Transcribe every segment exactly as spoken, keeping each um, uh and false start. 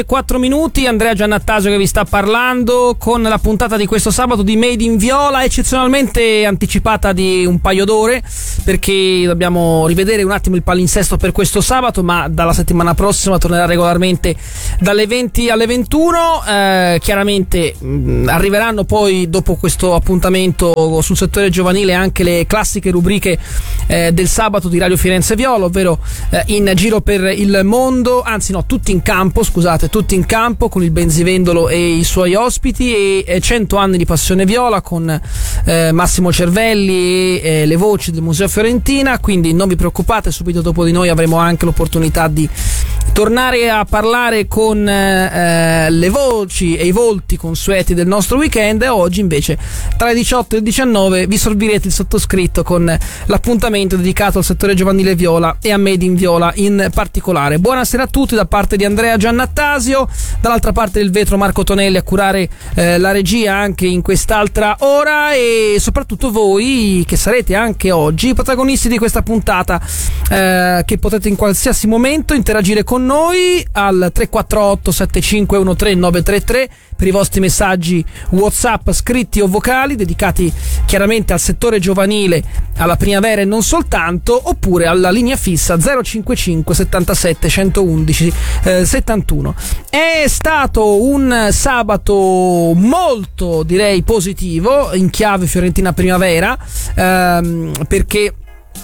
quattro minuti, Andrea Giannattasio che vi sta parlando con la puntata di questo sabato di Made in Viola, eccezionalmente anticipata di un paio d'ore, perché dobbiamo rivedere un attimo il palinsesto per questo sabato, ma dalla settimana prossima tornerà regolarmente dalle venti alle ventuno. Eh, chiaramente mh, arriveranno poi dopo questo appuntamento sul settore giovanile anche le classiche rubriche eh, del sabato di Radio Firenze Viola, ovvero eh, in giro per il mondo, anzi no, tutti in campo, scusate, tutti in campo con il Benzivendolo e i suoi ospiti, e, e cento anni di Passione Viola con eh, Massimo Cervelli e eh, le voci del Museo Fiorentina. Quindi non vi preoccupate, subito dopo di noi avremo anche l'opportunità di tornare a parlare con eh, le voci e i volti consueti del nostro weekend, e oggi invece tra le diciotto e le diciannove vi sorbirete il sottoscritto con l'appuntamento dedicato al settore giovanile Viola e a Made in Viola in particolare. Buonasera a tutti da parte di Andrea Giannattasio, dall'altra parte del vetro Marco Tonelli a curare eh, la regia anche in quest'altra ora, e soprattutto voi che sarete anche oggi i protagonisti di questa puntata, eh, che potete in qualsiasi momento interagire con noi al tre quattro otto sette cinque uno tre nove tre tre per i vostri messaggi WhatsApp scritti o vocali dedicati chiaramente al settore giovanile, alla primavera e non soltanto, oppure alla linea fissa zero cinquantacinque settantasette centoundici eh, settantuno. È stato un sabato molto, direi, positivo in chiave Fiorentina Primavera, ehm, perché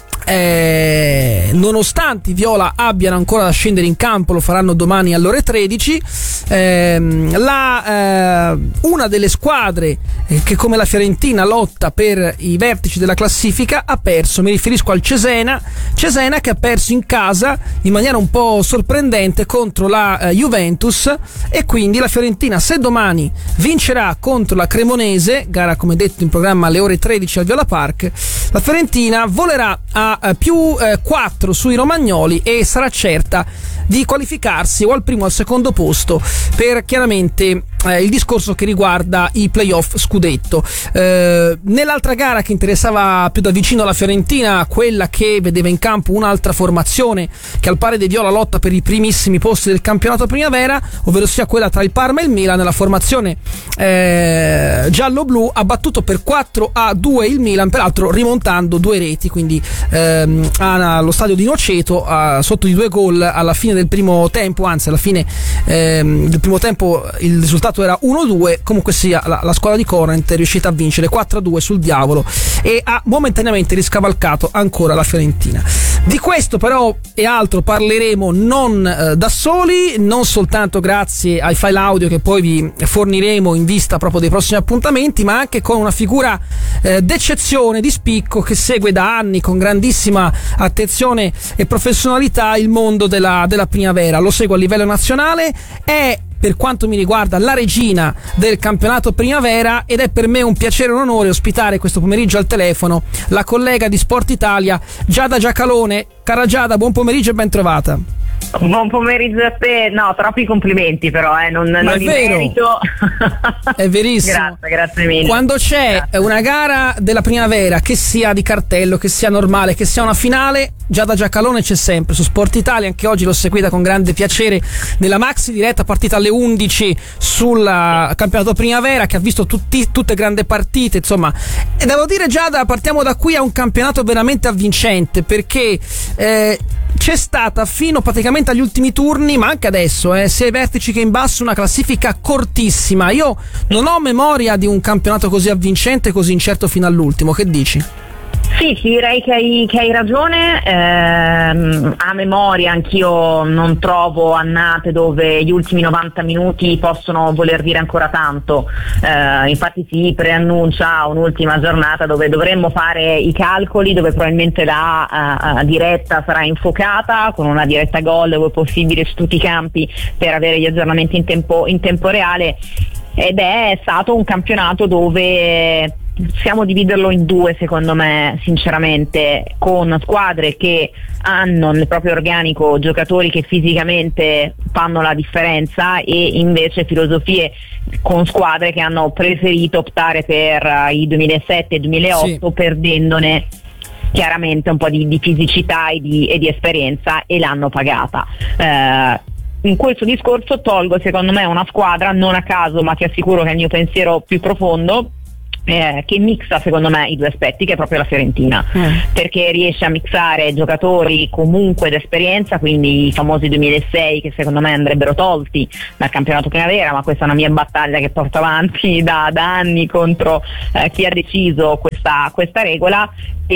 Eh, nonostante i Viola abbiano ancora da scendere in campo, lo faranno domani alle ore tredici, ehm, la, eh, una delle squadre eh, che come la Fiorentina lotta per i vertici della classifica ha perso. Mi riferisco al Cesena Cesena che ha perso in casa in maniera un po' sorprendente contro la eh, Juventus, e quindi la Fiorentina, se domani vincerà contro la Cremonese, gara come detto in programma alle ore tredici al Viola Park, la Fiorentina volerà a più eh, quattro sui romagnoli e sarà certa di qualificarsi o al primo o al secondo posto per chiaramente eh, il discorso che riguarda i playoff scudetto. Eh, nell'altra gara che interessava più da vicino la Fiorentina, quella che vedeva in campo un'altra formazione che al pari dei Viola lotta per i primissimi posti del campionato primavera, ovvero sia quella tra il Parma e il Milan, la formazione eh, giallo-blu ha battuto per quattro a due il Milan, peraltro rimontando due reti, quindi ehm, allo stadio di Noceto a, sotto di due gol alla fine del primo tempo, anzi alla fine ehm, del primo tempo il risultato era uno a due. Comunque sia, la, la squadra di Corrent è riuscita a vincere quattro a due sul Diavolo e ha momentaneamente riscavalcato ancora la Fiorentina. Di questo però e altro parleremo non eh, da soli, non soltanto grazie ai file audio che poi vi forniremo in vista proprio dei prossimi appuntamenti, ma anche con una figura eh, d'eccezione, di spicco, che segue da anni con grandissima attenzione e professionalità il mondo della, della primavera. Lo segue a livello nazionale, è per quanto mi riguarda la regina del campionato primavera, ed è per me un piacere e un onore ospitare questo pomeriggio al telefono la collega di Sport Italia Giada Giacalone. Cara Giada, buon pomeriggio e ben trovata. Buon pomeriggio a te. No, troppi complimenti però, eh, non, non è li vero. merito. È verissimo. Grazie, grazie mille. Quando c'è Grazie. una gara della primavera, che sia di cartello, che sia normale, che sia una finale, Giada Giacalone c'è sempre su Sport Italia. Anche oggi l'ho seguita con grande piacere nella maxi diretta partita alle undici sul campionato primavera, che ha visto tutti, tutte grandi partite, insomma. E devo dire, Giada, partiamo da qui a un campionato veramente avvincente, perché eh, c'è stata fino praticamente agli ultimi turni, ma anche adesso, eh, sia ai vertici che in basso, una classifica cortissima. Io non ho memoria di un campionato così avvincente, così incerto fino all'ultimo. Che dici? Sì, ti direi che hai, che hai ragione. ehm, a memoria anch'io non trovo annate dove gli ultimi novanta minuti possono voler dire ancora tanto. Eh, infatti si preannuncia un'ultima giornata dove dovremmo fare i calcoli, dove probabilmente la uh, diretta sarà infuocata con una diretta gol dove possibile su tutti i campi per avere gli aggiornamenti in tempo, in tempo reale, ed è stato un campionato dove possiamo dividerlo in due, secondo me, sinceramente, con squadre che hanno nel proprio organico giocatori che fisicamente fanno la differenza, e invece filosofie con squadre che hanno preferito optare per uh, i duemilasette e duemilaotto, sì, perdendone chiaramente un po' di, di fisicità e di, e di esperienza, e l'hanno pagata. Eh, in questo discorso tolgo secondo me una squadra, non a caso, ma ti assicuro che è il mio pensiero più profondo, Eh, che mixa secondo me i due aspetti, che è proprio la Fiorentina, mm. perché riesce a mixare giocatori comunque d'esperienza, quindi i famosi duemilasei che secondo me andrebbero tolti dal campionato primavera, ma questa è una mia battaglia che porto avanti da, da anni contro eh, chi ha deciso questa, questa regola,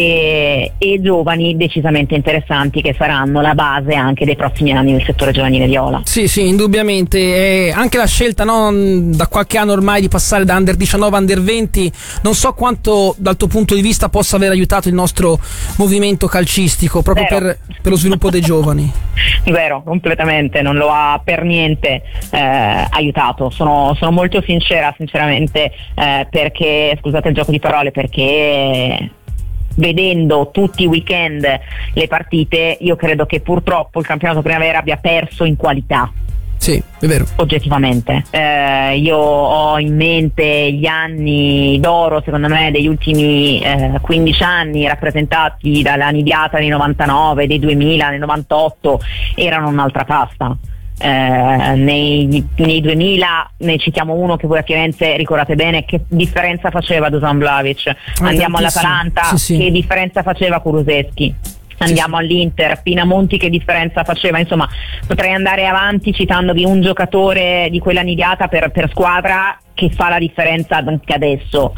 e, e giovani decisamente interessanti che saranno la base anche dei prossimi anni nel settore giovanile viola. Sì, sì, indubbiamente. E anche la scelta, no, da qualche anno ormai di passare da under diciannove a under venti, non so quanto dal tuo punto di vista possa aver aiutato il nostro movimento calcistico proprio per, per lo sviluppo dei giovani. Vero, completamente, non lo ha per niente eh, aiutato. Sono, sono molto sincera, sinceramente, eh, perché, scusate il gioco di parole, perché vedendo tutti i weekend le partite, io credo che purtroppo il campionato primavera abbia perso in qualità. Sì, è vero. Oggettivamente. Eh, io ho in mente gli anni d'oro, secondo me, degli ultimi eh, quindici anni, rappresentati dalla Nidiata nei novantanove, dei duemila, nel novantotto, erano un'altra pasta. Eh, nei, nei duemila ne citiamo uno che voi a Firenze ricordate bene, che differenza faceva Dusan Vlahovic. Andiamo all'Atalanta, sì, sì. Che differenza faceva Kulusevski. Andiamo sì, all'Inter, Pinamonti che differenza faceva, insomma potrei andare avanti citandovi un giocatore di quella Nidiata per, per squadra che fa la differenza anche adesso.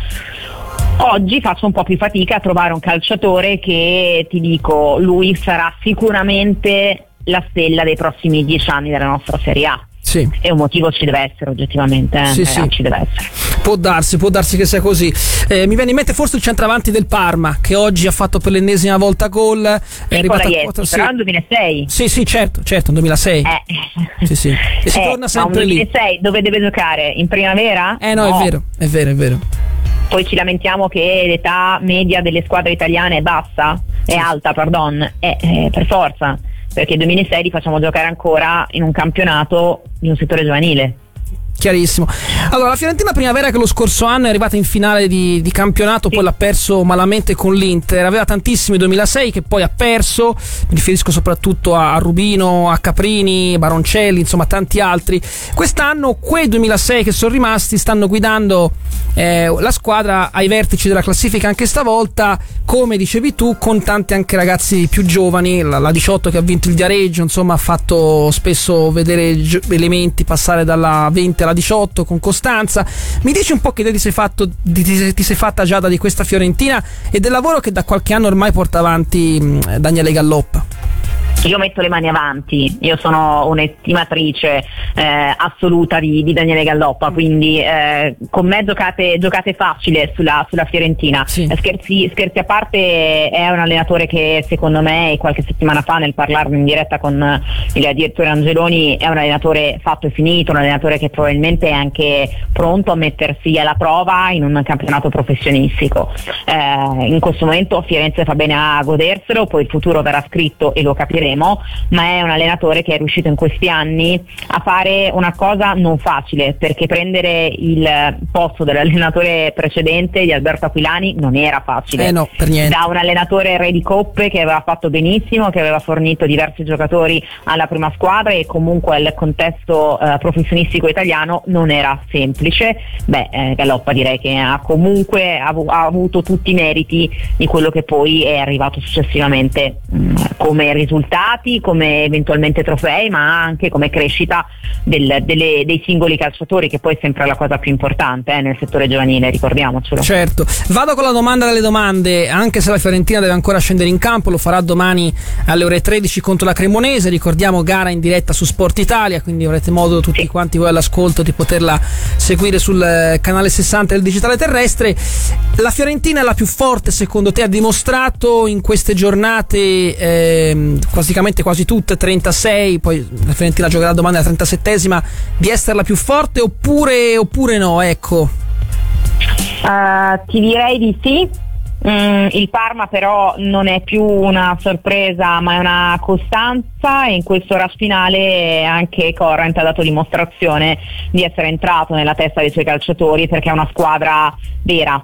Oggi faccio un po' più fatica a trovare un calciatore che, ti dico, lui sarà sicuramente la stella dei prossimi dieci anni della nostra Serie A. Sì. E un motivo ci deve essere, oggettivamente, eh? Sì, eh, sì. Ci deve essere. Può darsi, può darsi che sia così. Eh, mi viene in mente forse il centravanti del Parma, che oggi ha fatto per l'ennesima volta gol. È arrivato a quattro, però nel duemilasei. Sì, sì, certo, certo, nel duemilasei. Eh. Sì, sì. E si eh, torna sempre nel lì. duemilasei dove deve giocare? In primavera? Eh no, no, è vero, è vero, è vero. Poi ci lamentiamo che l'età media delle squadre italiane è bassa, è alta, pardon, eh, eh, per forza, perché nel duemilasei li facciamo giocare ancora in un campionato di un settore giovanile. Chiarissimo. Allora, la Fiorentina primavera, che lo scorso anno è arrivata in finale di, di campionato, sì, poi l'ha perso malamente con l'Inter, aveva tantissimi duemilasei che poi ha perso, mi riferisco soprattutto a, a Rubino, a Caprini, Baroncelli, insomma tanti altri. Quest'anno quei duemilasei che sono rimasti stanno guidando eh, la squadra ai vertici della classifica anche stavolta, come dicevi tu, con tanti anche ragazzi più giovani. La, la diciotto che ha vinto il Viareggio, insomma ha fatto spesso vedere gio- elementi passare dalla venti alla diciotto con costanza. Mi dici un po' che idea ti sei fatto, di, ti, ti sei fatta Giada di questa Fiorentina e del lavoro che da qualche anno ormai porta avanti mh, Daniele Galloppa? Io metto le mani avanti, io sono un'estimatrice eh, assoluta di, di Daniele Galloppa, quindi eh, con me giocate, giocate facile sulla, sulla Fiorentina. Sì. Scherzi, scherzi a parte, è un allenatore che secondo me, qualche settimana fa nel parlarne in diretta con il direttore Angeloni, è un allenatore fatto e finito, un allenatore che probabilmente è anche pronto a mettersi alla prova in un campionato professionistico. Eh, in questo momento Firenze fa bene a goderselo, poi il futuro verrà scritto e lo capiremo, ma è un allenatore che è riuscito in questi anni a fare una cosa non facile, perché prendere il posto dell'allenatore precedente di Alberto Aquilani non era facile. Eh no, per niente. Da un allenatore re di coppe che aveva fatto benissimo, che aveva fornito diversi giocatori alla prima squadra e comunque al contesto eh, professionistico italiano non era semplice. Beh, eh, Galloppa direi che ha comunque avu- ha avuto tutti i meriti di quello che poi è arrivato successivamente mh, come risultati, come eventualmente trofei, ma anche come crescita del, delle, dei singoli calciatori, che poi è sempre la cosa più importante eh, nel settore giovanile, ricordiamocelo. Certo. Vado con la domanda delle domande. Anche se la Fiorentina deve ancora scendere in campo, lo farà domani alle ore tredici contro la Cremonese, ricordiamo gara in diretta su Sport Italia, quindi avrete modo tutti sì. quanti voi all'ascolto di poterla seguire sul canale sessanta del digitale terrestre. La Fiorentina è la più forte secondo te? Ha dimostrato in queste giornate eh, praticamente quasi tutte, trentasei, poi la Fiorentina giocherà domani alla trentasettesima, di essere la più forte oppure, oppure no? Ecco. Uh, ti direi di sì. Mm, il Parma però non è più una sorpresa, ma è una costanza, e in questo rush finale anche Corrent ha dato dimostrazione di essere entrato nella testa dei suoi calciatori, perché è una squadra vera.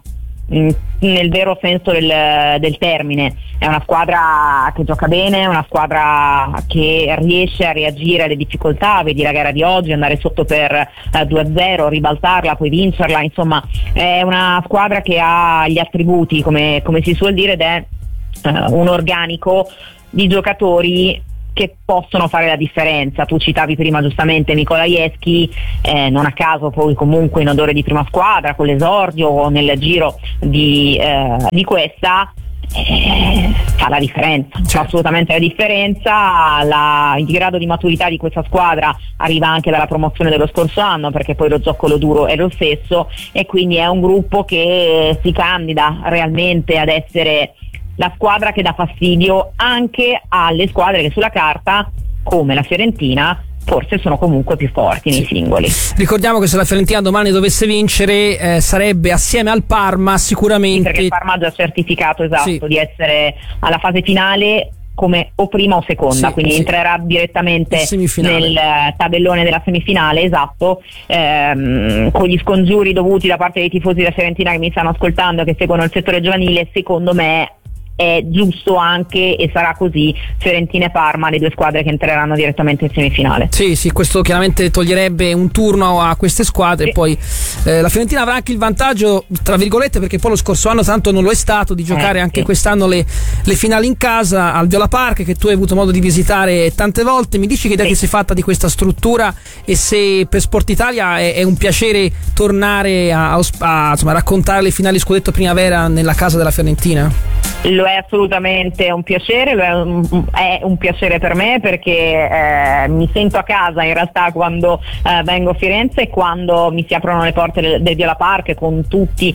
mh, nel vero senso del, del termine. È una squadra che gioca bene, è una squadra che riesce a reagire alle difficoltà. Vedi la gara di oggi, andare sotto per eh, due a zero, ribaltarla, poi vincerla, insomma è una squadra che ha gli attributi, come, come si suol dire, ed è eh, un organico di giocatori che possono fare la differenza. Tu citavi prima giustamente Nikolajewski, eh, non a caso poi comunque in odore di prima squadra con l'esordio nel giro di, eh, di questa, eh, fa la differenza, certo. Fa assolutamente la differenza. La, il grado di maturità di questa squadra arriva anche dalla promozione dello scorso anno, perché poi lo zoccolo duro è lo stesso, e quindi è un gruppo che si candida realmente ad essere la squadra che dà fastidio anche alle squadre che sulla carta, come la Fiorentina, forse sono comunque più forti nei singoli. Ricordiamo che se la Fiorentina domani dovesse vincere eh, sarebbe assieme al Parma sicuramente, sì, perché il Parma ha già certificato, esatto, sì, di essere alla fase finale come o prima o seconda, sì, quindi sì, entrerà direttamente nel tabellone della semifinale, esatto, ehm, con gli scongiuri dovuti da parte dei tifosi della Fiorentina che mi stanno ascoltando, che seguono il settore giovanile. Secondo me è giusto anche, e sarà così, Fiorentina e Parma, le due squadre che entreranno direttamente in semifinale. Sì, sì, questo chiaramente toglierebbe un turno a queste squadre, sì. Poi eh, la Fiorentina avrà anche il vantaggio, tra virgolette, perché poi lo scorso anno tanto non lo è stato, di giocare eh, anche sì. quest'anno le, le finali in casa al Viola Park, che tu hai avuto modo di visitare tante volte. Mi dici che idea sì. ti sei fatta di questa struttura, e se per Sport Italia è, è un piacere tornare a, a, a insomma, raccontare le finali scudetto primavera nella casa della Fiorentina? Lo è assolutamente un piacere, lo è un, è un piacere per me, perché eh, mi sento a casa in realtà quando eh, vengo a Firenze, e quando mi si aprono le porte del, del Viola Park con tutti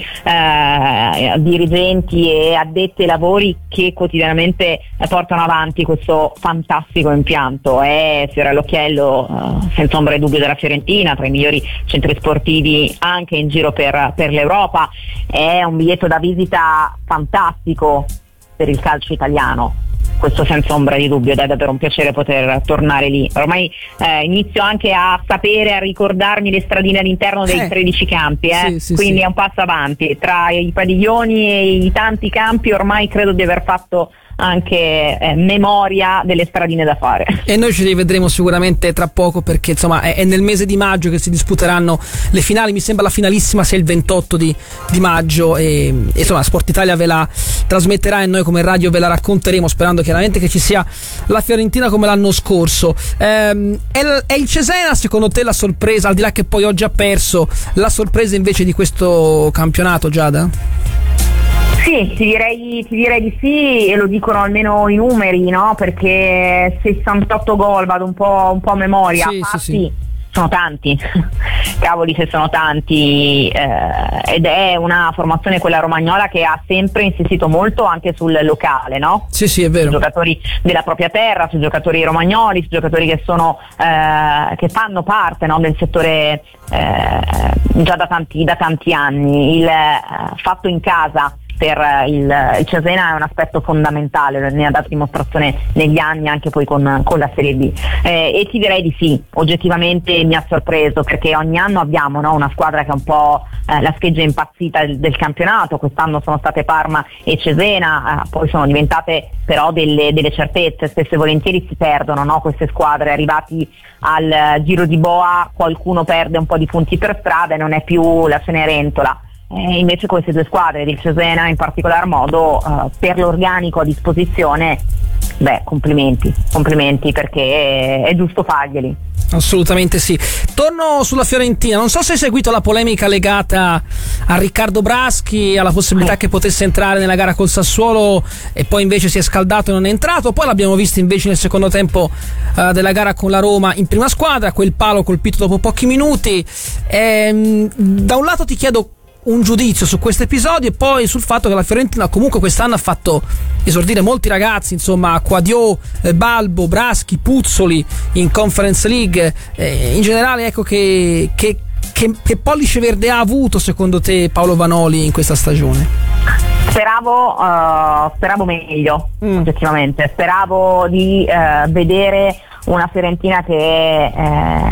eh, dirigenti e addetti ai lavori che quotidianamente eh, portano avanti questo fantastico impianto. È fiore all'occhiello, eh, senza ombra di dubbio, della Fiorentina, tra i migliori centri sportivi anche in giro per, per l'Europa. È un biglietto da visita fantastico per il calcio italiano, questo senza ombra di dubbio, ed è davvero un piacere poter tornare lì. Ormai eh, inizio anche a sapere, a ricordarmi le stradine all'interno dei eh. tredici campi, eh? sì, sì, quindi sì. È un passo avanti tra i padiglioni e i tanti campi. Ormai credo di aver fatto anche eh, memoria delle stradine da fare, e noi ci rivedremo sicuramente tra poco, perché insomma è, è nel mese di maggio che si disputeranno le finali. Mi sembra la finalissima sia il ventotto di, di maggio, e, e insomma Sport Italia ve la trasmetterà e noi come radio ve la racconteremo, sperando chiaramente che ci sia la Fiorentina come l'anno scorso. Ehm, è, è il Cesena secondo te la sorpresa, al di là che poi oggi ha perso, la sorpresa invece di questo campionato, Giada? Sì, ti direi, ti direi di sì, e lo dicono almeno i numeri, no? Perché sessantotto gol, vado un po', un po' a memoria, sì, fatti, sì, sì. sono tanti, cavoli se sono tanti, eh, ed è una formazione, quella romagnola, che ha sempre insistito molto anche sul locale, no? Sì, sì, è vero. Sui giocatori della propria terra, sui giocatori romagnoli, sui giocatori che sono eh, che fanno parte, no, del settore eh, già da tanti, da tanti anni. Il eh, fatto in casa per il, il Cesena è un aspetto fondamentale, ne ha dato dimostrazione negli anni anche poi con, con la Serie B, eh, e ti direi di sì, oggettivamente mi ha sorpreso, perché ogni anno abbiamo, no, una squadra che è un po' eh, la scheggia impazzita del, del campionato. Quest'anno sono state Parma e Cesena, eh, poi sono diventate però delle, delle certezze. Spesso e volentieri si perdono, no, queste squadre. Arrivati al giro di boa qualcuno perde un po' di punti per strada e non è più la Cenerentola. E invece queste due squadre, il Cesena in particolar modo, uh, per l'organico a disposizione, beh, complimenti, complimenti, perché è, è giusto farglieli. Assolutamente sì. Torno sulla Fiorentina, non so se hai seguito la polemica legata a Riccardo Braschi, alla possibilità che potesse entrare nella gara col Sassuolo, e poi invece si è scaldato e non è entrato. Poi l'abbiamo visto invece nel secondo tempo uh, della gara con la Roma in prima squadra, quel palo colpito dopo pochi minuti. Ehm, da un lato ti chiedo un giudizio su questo episodio, e poi sul fatto che la Fiorentina comunque quest'anno ha fatto esordire molti ragazzi, insomma Quadio, eh, Balbo, Braschi, Puzzoli in Conference League, eh, in generale, ecco, che, che, che, che pollice verde ha avuto secondo te Paolo Vanoli in questa stagione? Speravo, uh, speravo meglio, mm. oggettivamente, speravo di uh, vedere una Fiorentina che eh,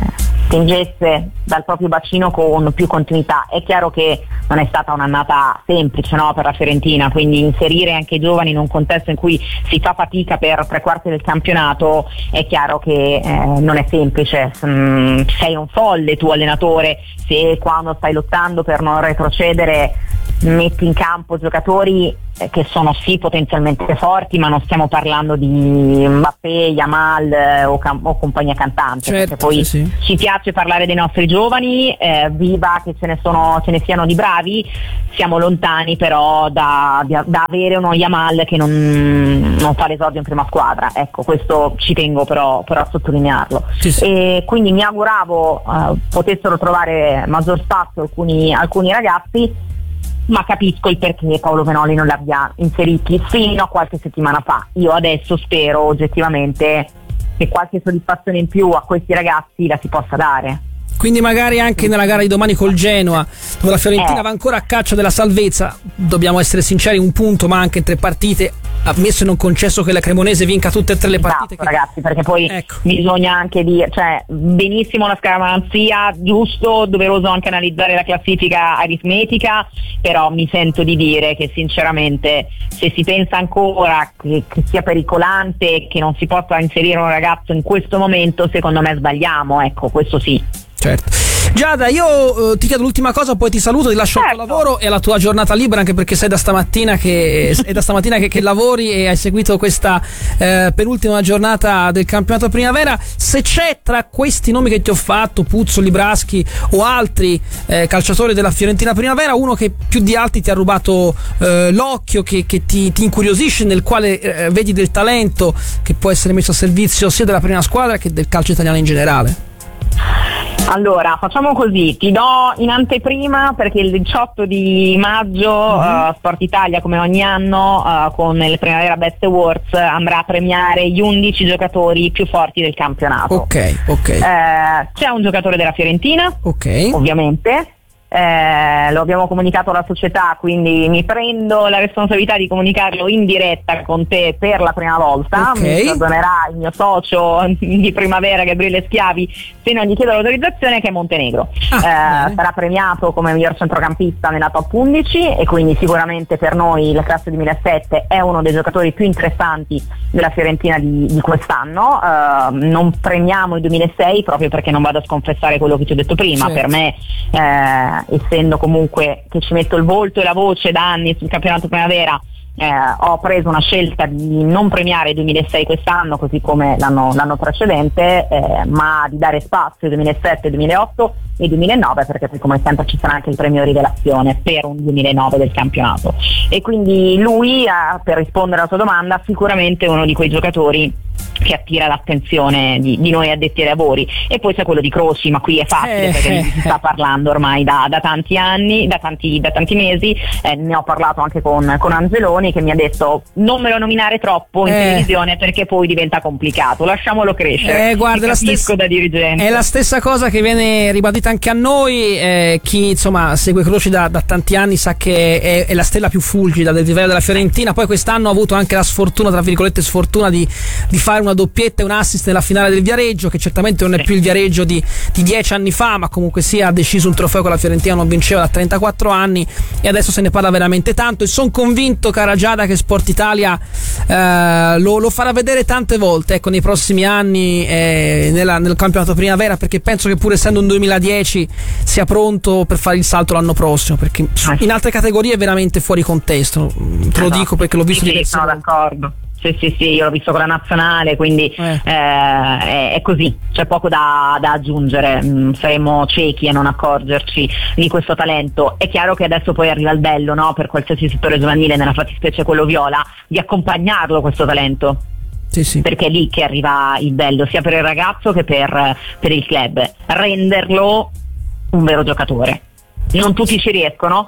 spingesse dal proprio bacino con più continuità. È chiaro che non è stata un'annata semplice, no, per la Fiorentina, quindi inserire anche i giovani in un contesto in cui si fa fatica per tre quarti del campionato è chiaro che eh, non è semplice. Mm, sei un folle tu allenatore se quando stai lottando per non retrocedere metti in campo giocatori eh, che sono sì potenzialmente forti, ma non stiamo parlando di Mbappé, Yamal eh, o, cam- o compagnia cantante, certo, perché poi sì, sì. ci piace parlare dei nostri giovani, eh, viva che ce ne sono, ce ne siano di bravi, siamo lontani però da, da, da avere uno Yamal che non, non fa l'esordio in prima squadra, ecco, questo ci tengo però, però a sottolinearlo. Sì, sì. E quindi mi auguravo eh, potessero trovare maggior spazio alcuni, alcuni ragazzi, ma capisco il perché Paolo Venoli non li abbia inseriti fino a qualche settimana fa. Io adesso spero oggettivamente che qualche soddisfazione in più a questi ragazzi la si possa dare. Quindi magari anche nella gara di domani col Genoa, dove la Fiorentina eh. va ancora a caccia della salvezza, dobbiamo essere sinceri, un punto ma anche in tre partite, ammesso e non concesso che la Cremonese vinca tutte e tre le partite. Esatto, che... ragazzi, perché poi ecco. bisogna anche dire, cioè benissimo la scaramanzia, giusto, doveroso anche analizzare la classifica aritmetica, però mi sento di dire che sinceramente se si pensa ancora che, che sia pericolante, che non si possa inserire un ragazzo in questo momento, secondo me sbagliamo, ecco, questo sì. Certo. Giada, io eh, ti chiedo l'ultima cosa, poi ti saluto, ti lascio certo. il tuo lavoro e la tua giornata libera, anche perché sei da stamattina che, è da stamattina che, che lavori e hai seguito questa eh, penultima giornata del campionato primavera. Se c'è tra questi nomi che ti ho fatto, Puzzo, Libraschi o altri eh, calciatori della Fiorentina primavera, uno che più di altri ti ha rubato eh, l'occhio, che, che ti, ti incuriosisce, nel quale eh, vedi del talento che può essere messo a servizio sia della prima squadra che del calcio italiano in generale? Allora, facciamo così, ti do in anteprima perché il diciotto di maggio mm-hmm. uh, Sport Italia, come ogni anno, uh, con il Primavera Best Awards andrà a premiare gli undici giocatori più forti del campionato. Ok, ok. Eh, c'è un giocatore della Fiorentina, ok, ovviamente. Eh, lo abbiamo comunicato alla società, quindi mi prendo la responsabilità di comunicarlo in diretta con te per la prima volta. Okay. Mi perdonerà il mio socio di Primavera, Gabriele Schiavi, se non gli chiedo l'autorizzazione, che è Montenegro. Ah, eh, sarà premiato come miglior centrocampista nella top undici e quindi sicuramente per noi la classe duemilasette è uno dei giocatori più interessanti della Fiorentina di, di quest'anno. Eh, non premiamo il duemilasei proprio perché non vado a sconfessare quello che ti ho detto prima. Certo. Per me eh, essendo comunque che ci metto il volto e la voce da anni sul campionato primavera, eh, ho preso una scelta di non premiare il duemilasei quest'anno così come l'anno, l'anno precedente, eh, ma di dare spazio al duemilasette, duemilaotto e duemilanove, perché poi come sempre ci sarà anche il premio rivelazione per un duemilanove del campionato. E quindi lui, eh, per rispondere alla tua domanda, sicuramente è uno di quei giocatori che attira l'attenzione di, di noi addetti ai lavori. E poi c'è quello di Croci, ma qui è facile eh, perché eh, si sta parlando ormai da, da tanti anni, da tanti, da tanti mesi, eh, ne ho parlato anche con, con Angeloni, che mi ha detto non me lo nominare troppo in eh. televisione perché poi diventa complicato, lasciamolo crescere. Eh, guarda, la stessa, da dirigente. È la stessa cosa che viene ribadita anche a noi, eh, chi insomma segue Croci da, da tanti anni sa che è, è la stella più fulgida del livello della Fiorentina. Poi quest'anno ha avuto anche la sfortuna, tra virgolette sfortuna, di, di fare una doppietta e un assist nella finale del Viareggio, che certamente non è più il Viareggio di, di dieci anni fa, ma comunque sia ha deciso un trofeo che la Fiorentina non vinceva da trentaquattro anni e adesso se ne parla veramente tanto. E sono convinto, cara Giada, che Sport Italia eh, lo, lo farà vedere tante volte, ecco, nei prossimi anni eh, nella, nel campionato primavera, perché penso che pur essendo un duemiladieci sia pronto per fare il salto l'anno prossimo, perché in altre categorie è veramente fuori contesto, te lo dico perché l'ho visto sì, diverse sono volte. d'accordo. Sì, sì, sì, io l'ho visto con la nazionale, quindi eh. Eh, è, è così, c'è poco da, da aggiungere, mm, saremo ciechi a non accorgerci di questo talento. È chiaro che adesso poi arriva il bello, no? Per qualsiasi settore giovanile, nella fattispecie quello viola, di accompagnarlo questo talento. Sì, sì. Perché è lì che arriva il bello, sia per il ragazzo che per, per il club, renderlo un vero giocatore. Non tutti ci riescono,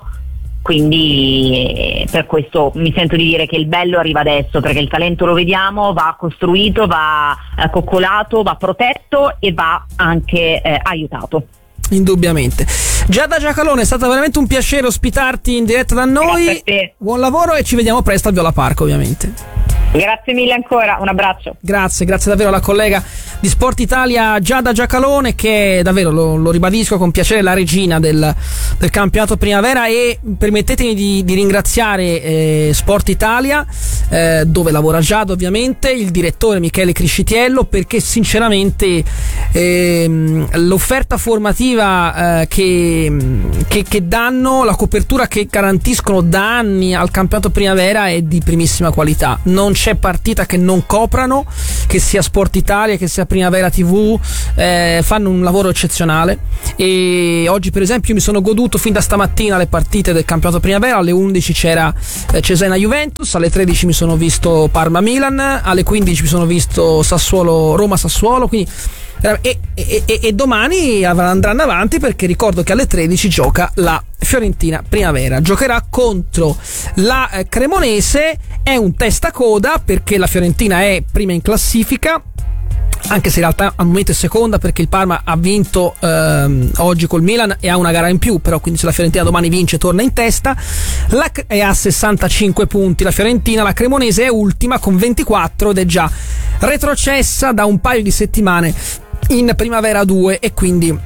quindi per questo mi sento di dire che il bello arriva adesso, perché il talento lo vediamo, va costruito, va eh, coccolato, va protetto e va anche eh, aiutato. Indubbiamente. Giada Giacalone, è stato veramente un piacere ospitarti in diretta da noi. Grazie a te. Buon lavoro e ci vediamo presto al Viola Park, ovviamente. Grazie mille ancora, un abbraccio. Grazie, grazie davvero alla collega di Sport Italia Giada Giacalone, che è davvero, lo, lo ribadisco con piacere, la regina del, del campionato primavera. E permettetemi di, di ringraziare eh, Sport Italia, eh, dove lavora Giada ovviamente, il direttore Michele Criscitiello, perché sinceramente eh, l'offerta formativa eh, che, che, che danno, la copertura che garantiscono da anni al campionato primavera è di primissima qualità. Non c'è partita che non coprano, che sia Sport Italia, che sia Primavera tivù, eh, fanno un lavoro eccezionale. E oggi per esempio mi sono goduto fin da stamattina le partite del campionato primavera. Alle undici c'era eh, Cesena Juventus, alle tredici mi sono visto Parma Milan, alle quindici mi sono visto Sassuolo Roma Sassuolo, quindi E, e, e domani andranno avanti, perché ricordo che alle tredici gioca la Fiorentina Primavera, giocherà contro la eh, Cremonese. È un testacoda perché la Fiorentina è prima in classifica, anche se in realtà al momento è seconda, perché il Parma ha vinto ehm, oggi col Milan e ha una gara in più, però quindi se la Fiorentina domani vince torna in testa. La, è a sessantacinque punti la Fiorentina, la Cremonese è ultima con ventiquattro ed è già retrocessa da un paio di settimane in Primavera due, e quindi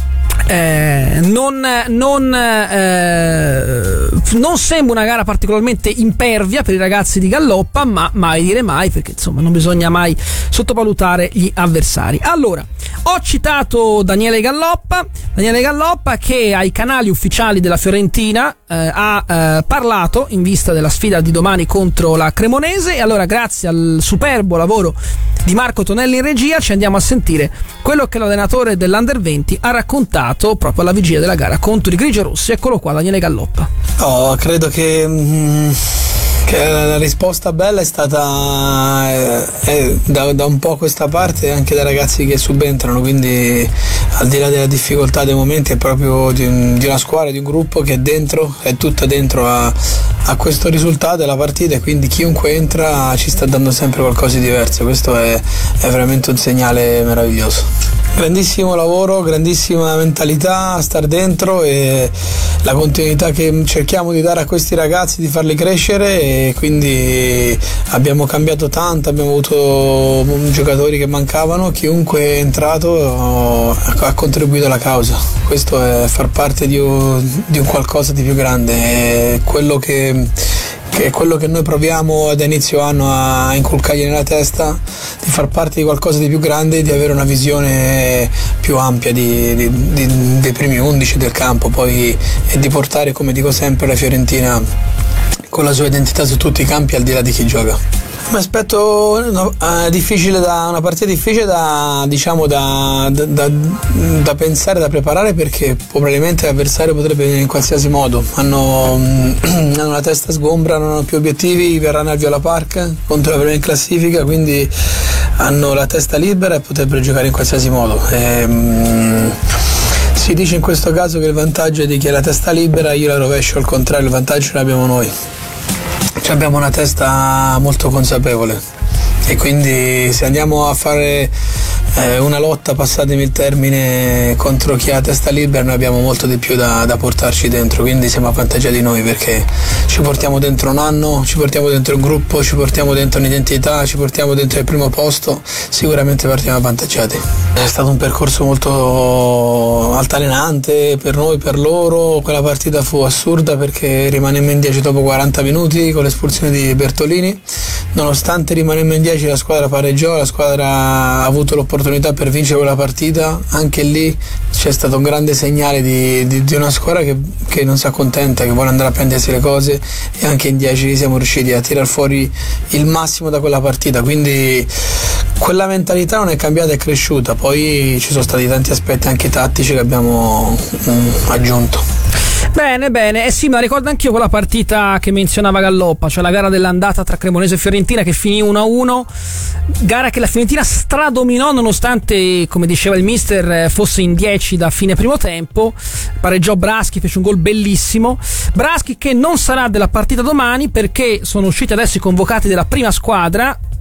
eh, non, non, eh, non sembra una gara particolarmente impervia per i ragazzi di Galloppa, ma mai dire mai, perché insomma non bisogna mai sottovalutare gli avversari. Allora, ho citato Daniele Galloppa, Daniele Galloppa che ai canali ufficiali della Fiorentina eh, ha eh, parlato in vista della sfida di domani contro la Cremonese. E allora, grazie al superbo lavoro di Marco Tonelli in regia, ci andiamo a sentire quello che l'allenatore dell'Under venti ha raccontato proprio alla vigilia della gara contro i grigiorossi. Eccolo qua, Daniele Galloppa. No, credo che, mm, che la risposta bella è stata eh, è da, da un po' questa parte, anche dai ragazzi che subentrano, quindi al di là della difficoltà dei momenti è proprio di, un, di una squadra, di un gruppo che è dentro, è tutta dentro a, a questo risultato della partita, e quindi chiunque entra ci sta dando sempre qualcosa di diverso. Questo è, è veramente un segnale meraviglioso. Grandissimo lavoro, grandissima mentalità a star dentro, e la continuità che cerchiamo di dare a questi ragazzi, di farli crescere, e quindi abbiamo cambiato tanto, abbiamo avuto giocatori che mancavano, chiunque è entrato ha contribuito alla causa. Questo è far parte di un, di un qualcosa di più grande, è quello che che è quello che noi proviamo da inizio anno a inculcargli nella testa, di far parte di qualcosa di più grande, di avere una visione più ampia di, di, di, dei primi undici del campo, poi, e di portare, come dico sempre, la Fiorentina con la sua identità su tutti i campi, al di là di chi gioca. Mi aspetto no, eh, difficile da, una partita difficile da, diciamo, da, da, da, da pensare, da preparare, perché probabilmente l'avversario potrebbe venire in qualsiasi modo. Hanno, hanno la testa sgombra, non hanno più obiettivi, verranno al Viola Park contro la prima in classifica, quindi hanno la testa libera e potrebbero giocare in qualsiasi modo. E, mh, si dice in questo caso che il vantaggio è di chi ha la testa libera, io la rovescio al contrario, il vantaggio ce l'abbiamo noi. Abbiamo una testa molto consapevole, e quindi se andiamo a fare eh, una lotta, passatemi il termine, contro chi ha la testa libera, noi abbiamo molto di più da, da portarci dentro, quindi siamo avvantaggiati noi, perché ci portiamo dentro un anno, ci portiamo dentro un gruppo, ci portiamo dentro un'identità, ci portiamo dentro il primo posto, sicuramente partiamo avvantaggiati. È stato un percorso molto altalenante per noi, per loro. Quella partita fu assurda perché rimanemmo in dieci dopo quaranta minuti con l'espulsione di Bertolini. Nonostante rimanemmo in dieci, la squadra pareggiò, la squadra ha avuto l'opportunità per vincere quella partita. Anche lì c'è stato un grande segnale di, di, di una squadra che, che non si accontenta, che vuole andare a prendersi le cose, e anche in dieci siamo riusciti a tirar fuori il massimo da quella partita, quindi quella mentalità non è cambiata, è cresciuta. Poi ci sono stati tanti aspetti anche tattici che abbiamo mm, aggiunto. Bene, bene, eh sì, ma ricordo anch'io quella partita che menzionava Galloppa, cioè la gara dell'andata tra Cremonese e Fiorentina, che finì uno a uno, gara che la Fiorentina stradominò nonostante, come diceva il mister, fosse in dieci da fine primo tempo. Pareggiò Braschi, fece un gol bellissimo. Braschi che non sarà della partita domani, perché sono usciti adesso i convocati della prima squadra,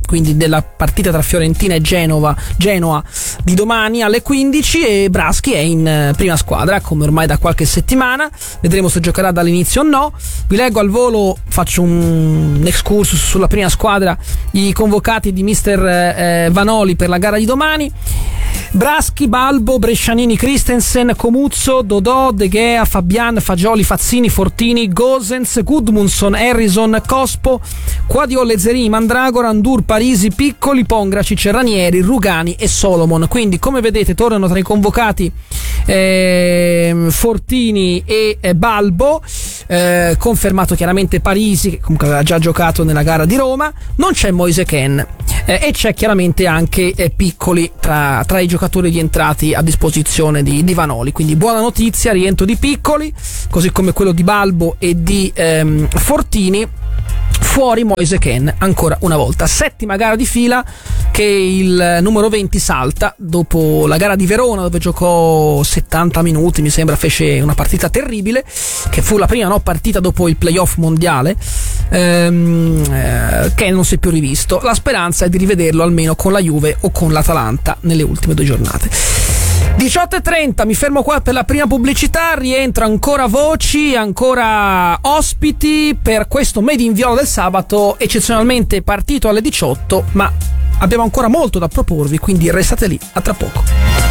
quindi della partita tra Fiorentina e Genova, Genoa di domani alle quindici, e Braschi è in prima squadra come ormai da qualche settimana. Vedremo se giocherà dall'inizio o no. Vi leggo al volo, faccio un excursus sulla prima squadra, i convocati di mister eh, Vanoli per la gara di domani: Braschi, Balbo, Brescianini, Christensen, Comuzzo, Dodò, De Gea, Fabian, Fagioli, Fazzini, Fortini, Gosens, Gudmundsson, Harrison, Cospo, Quadio, Zerini, Mandragora, Andur, Parisi, Piccoli, Pongraci, Ranieri, Rugani e Solomon. Quindi, come vedete, tornano tra i convocati eh, Fortini e eh, Balbo, eh, confermato chiaramente Parisi, che comunque aveva già giocato nella gara di Roma. Non c'è Moise Kean eh, e c'è chiaramente anche eh, Piccoli tra, tra i giocatori rientrati a disposizione di, di Vanoli. Quindi buona notizia, rientro di Piccoli, così come quello di Balbo e di ehm, Fortini. Fuori Moise Kean ancora una volta. Settima gara di fila che il numero venti salta dopo la gara di Verona, dove giocò settanta minuti, mi sembra, fece una partita terribile, che fu la prima no, partita dopo il playoff mondiale, ehm, eh, che non si è più rivisto. La speranza è di rivederlo almeno con la Juve o con l'Atalanta nelle ultime due giornate. diciotto e trenta, mi fermo qua per la prima pubblicità. Rientra ancora voci, ancora ospiti per questo Made in Viola del sabato, eccezionalmente partito alle diciotto, ma abbiamo ancora molto da proporvi, quindi restate lì, a tra poco.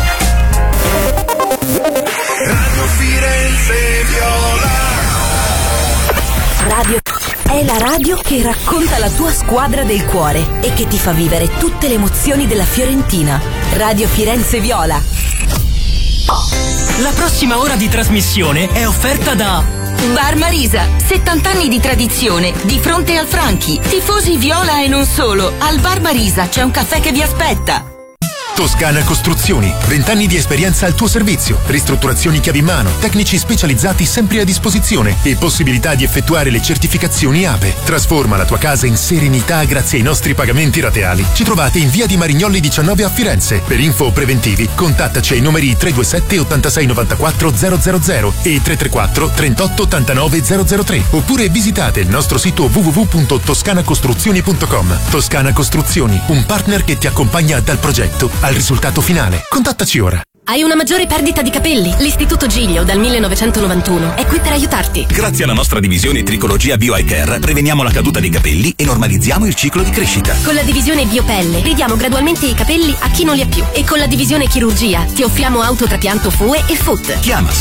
Radio Firenze Viola. Radio è la radio che racconta la tua squadra del cuore e che ti fa vivere tutte le emozioni della Fiorentina. Radio Firenze Viola. La prossima ora di trasmissione è offerta da Bar Marisa, settanta anni di tradizione, di fronte al Franchi. Tifosi viola e non solo. Al Bar Marisa c'è un caffè che vi aspetta. Toscana Costruzioni, venti anni di esperienza al tuo servizio, ristrutturazioni chiavi in mano, tecnici specializzati sempre a disposizione e possibilità di effettuare le certificazioni A P E. Trasforma la tua casa in serenità grazie ai nostri pagamenti rateali. Ci trovate in via di Marignolli diciannove a Firenze. Per info o preventivi contattaci ai numeri tre due sette ottantasei novantaquattro zero zero zero e tre tre quattro trentotto ottantanove zero zero tre, oppure visitate il nostro sito w w w punto toscana costruzioni punto com. Toscana Costruzioni, un partner che ti accompagna dal progetto al risultato finale. Contattaci ora. Hai una maggiore perdita di capelli? L'Istituto Giglio dal millenovecentonovantuno è qui per aiutarti. Grazie alla nostra divisione Tricologia Bio Eye Care preveniamo la caduta dei capelli e normalizziamo il ciclo di crescita. Con la divisione Biopelle ridiamo gradualmente i capelli a chi non li ha più, e con la divisione Chirurgia ti offriamo autotrapianto F U E e F U T. Chiama